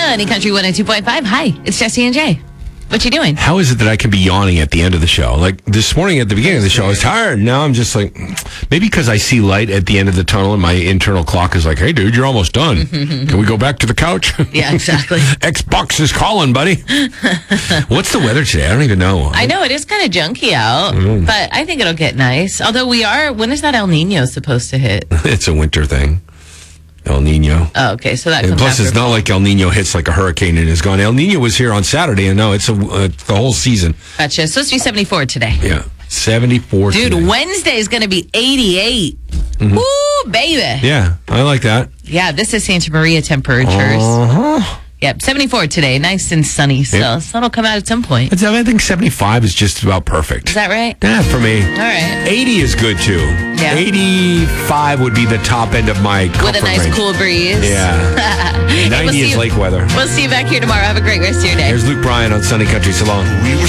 Sunny Country 102.5. Hi, it's Jesse and Jay. What you doing? How is it that I can be yawning at the end of the show? Like this morning at the beginning of the show, I was tired. Now I'm just like, maybe because I see light at the end of the tunnel and my internal clock is like, hey, dude, you're almost done. Can we go back to the couch? Yeah, exactly. Xbox is calling, buddy. What's the weather today? I don't even know. I know, it is kind of junky out, but I think it'll get nice. Although when is that El Nino supposed to hit? It's a winter thing. El Nino. Oh, okay. So that and comes plus, after it's not like El Nino hits like a hurricane and is gone. El Nino was here on Saturday, and no, it's the whole season. Gotcha. It's supposed to be 74 today. Yeah, 74 Dude, today. Wednesday is going to be 88. Woo, baby. Yeah, I like that. Yeah, this is Santa Maria temperatures. Uh-huh. Yep, 74 today. Nice and sunny still. Yeah. So that'll come out at some point. I think 75 is just about perfect. Is that right? Yeah, for me. All right. 80 is good, too. Yeah. 85 would be the top end of my comfort With a nice range. cool breeze. Yeah. 90 is lake weather. We'll see you back here tomorrow. Have a great rest of your day. Here's Luke Bryan on Sunny Country. So long.